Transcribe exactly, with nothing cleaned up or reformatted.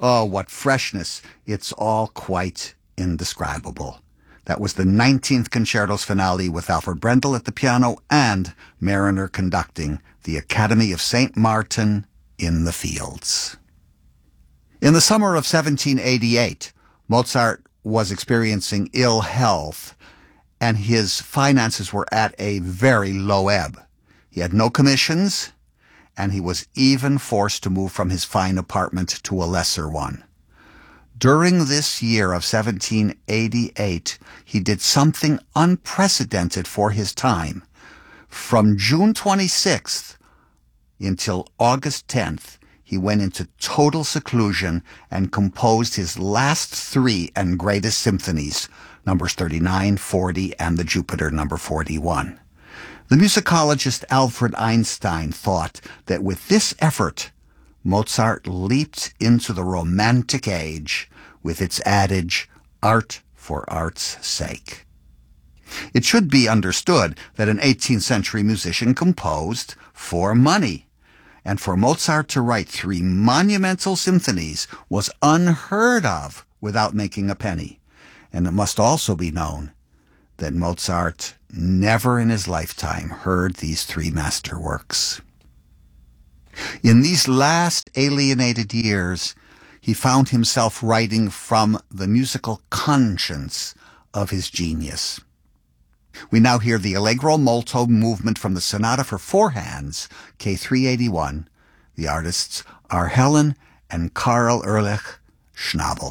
Oh, what freshness. It's all quite indescribable. That was the nineteenth Concertos finale with Alfred Brendel at the piano and Mariner conducting the Academy of Saint Martin in the Fields. In the summer of seventeen eighty-eight, Mozart was experiencing ill health, and his finances were at a very low ebb. He had no commissions, and he was even forced to move from his fine apartment to a lesser one. During this year of seventeen eighty-eight, he did something unprecedented for his time. From June twenty-sixth until August tenth, he went into total seclusion and composed his last three and greatest symphonies, numbers thirty-nine, forty, and the Jupiter number forty-one. The musicologist Alfred Einstein thought that with this effort, Mozart leaped into the Romantic age with its adage, art for art's sake. It should be understood that an eighteenth century musician composed for money, and for Mozart to write three monumental symphonies was unheard of without making a penny. And it must also be known that Mozart never in his lifetime heard these three masterworks. In these last alienated years, he found himself writing from the musical conscience of his genius. We now hear the Allegro molto movement from the Sonata for Four Hands, K three eighty-one. The artists are Helen and Karl Erlich Schnabel.